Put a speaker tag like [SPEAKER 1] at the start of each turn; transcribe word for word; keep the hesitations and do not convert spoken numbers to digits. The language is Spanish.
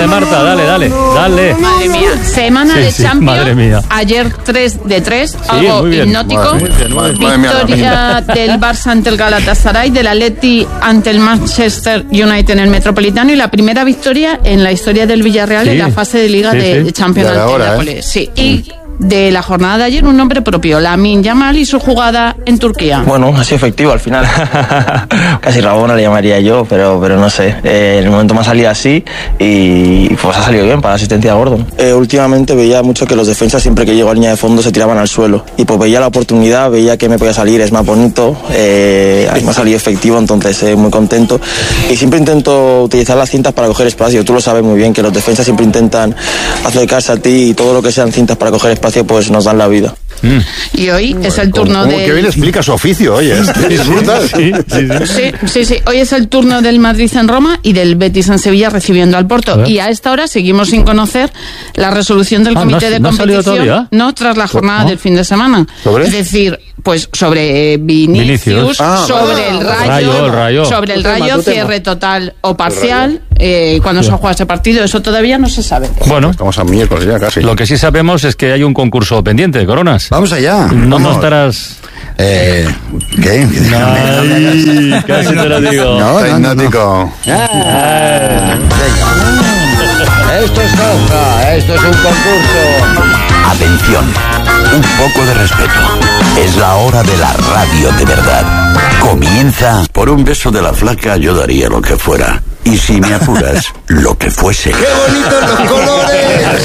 [SPEAKER 1] dale, Marta, dale, dale, dale.
[SPEAKER 2] Madre mía, semana
[SPEAKER 1] Sí,
[SPEAKER 2] de
[SPEAKER 1] sí,
[SPEAKER 2] Champions.
[SPEAKER 1] madre mía.
[SPEAKER 2] Ayer tres de tres,
[SPEAKER 1] Sí,
[SPEAKER 2] algo
[SPEAKER 1] muy bien.
[SPEAKER 2] hipnótico.
[SPEAKER 3] Madre mía, madre mía,
[SPEAKER 2] Victoria
[SPEAKER 3] madre mía.
[SPEAKER 2] del Barça ante el Galatasaray, del Atleti ante el Manchester United en el Metropolitano y la primera victoria en la historia del Villarreal
[SPEAKER 1] Sí,
[SPEAKER 2] en la fase de Liga
[SPEAKER 1] sí,
[SPEAKER 2] de,
[SPEAKER 1] sí.
[SPEAKER 2] de Champions
[SPEAKER 3] Ya era
[SPEAKER 2] ante
[SPEAKER 3] hora,
[SPEAKER 2] el
[SPEAKER 3] ¿eh?
[SPEAKER 2] Nápoles. Sí, y de la jornada de ayer un nombre propio, Lamine Yamal y su jugada en Turquía.
[SPEAKER 4] Bueno, ha sido efectivo al final. Casi Rabona le llamaría yo, pero, pero no sé. Eh, en el momento me ha salido así y pues ha salido bien para la asistencia de Gordon. Eh, últimamente veía mucho que los defensas siempre que llego a línea de fondo se tiraban al suelo. Y pues veía la oportunidad, veía que me podía salir, es más bonito. Eh, me ha salido efectivo, entonces eh, muy contento. Y siempre intento utilizar las cintas para coger espacio. Tú lo sabes muy bien, que los defensas siempre intentan acercarse a ti y todo lo que sean cintas para coger espacio pues nos dan la vida.
[SPEAKER 1] Mm.
[SPEAKER 2] Y hoy es el turno
[SPEAKER 3] ¿Cómo?
[SPEAKER 2] de...
[SPEAKER 3] Qué bien explica su oficio, oye. Disfrutas.
[SPEAKER 1] Sí, sí, sí.
[SPEAKER 2] Sí, sí, sí. Hoy es el turno del Madrid en Roma y del Betis en Sevilla recibiendo al
[SPEAKER 1] A
[SPEAKER 2] Porto.
[SPEAKER 1] ver.
[SPEAKER 2] Y a esta hora seguimos sin conocer la resolución del
[SPEAKER 1] Ah,
[SPEAKER 2] comité
[SPEAKER 1] ¿no ha-
[SPEAKER 2] de
[SPEAKER 1] no ha salido
[SPEAKER 2] competición.
[SPEAKER 1] todavía?
[SPEAKER 2] No, tras la jornada
[SPEAKER 1] ¿No?
[SPEAKER 2] del fin de semana.
[SPEAKER 3] ¿Sobre?
[SPEAKER 2] Es decir, pues sobre eh, Vinicius,
[SPEAKER 1] Vinicius.
[SPEAKER 3] Ah,
[SPEAKER 2] sobre
[SPEAKER 3] vale.
[SPEAKER 2] el Rayo,
[SPEAKER 1] Rayo, el Rayo.
[SPEAKER 2] sobre el
[SPEAKER 3] Tu tema,
[SPEAKER 2] Rayo,
[SPEAKER 3] tu tema.
[SPEAKER 2] cierre total o parcial, eh, cuando se juega ese partido. Eso todavía no se sabe.
[SPEAKER 1] Bueno,
[SPEAKER 3] Estamos a miércoles ya casi.
[SPEAKER 1] lo que sí sabemos es que hay un concurso pendiente, Coronas.
[SPEAKER 5] Vamos allá.
[SPEAKER 1] No, no
[SPEAKER 5] Vamos.
[SPEAKER 1] estarás...
[SPEAKER 5] Eh, ¿Qué?
[SPEAKER 1] Ay, casi te lo digo.
[SPEAKER 5] No, no, no, no.
[SPEAKER 3] Hipnótico.
[SPEAKER 5] Ah, venga. Esto es Jauja, esto es un concurso.
[SPEAKER 6] Atención, un poco de respeto. Es la hora de la radio de verdad. Comienza. Por un beso de la flaca yo daría lo que fuera. Y si me apuras, lo que fuese.
[SPEAKER 5] ¡Qué bonitos los colores!